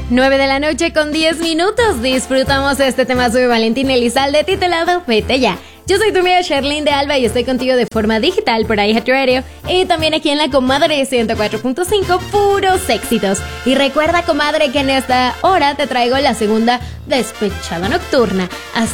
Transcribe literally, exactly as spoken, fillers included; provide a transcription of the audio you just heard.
nueve de la noche con diez minutos. Disfrutamos este tema de Valentín Elizalde titulado Vete Ya. Yo soy tu amiga Sherlyn de Alba y estoy contigo de forma digital por iHeart Radio y también aquí en la Comadre ciento cuatro punto cinco, puros éxitos. Y recuerda, comadre, que en esta hora te traigo la segunda despechada nocturna. Así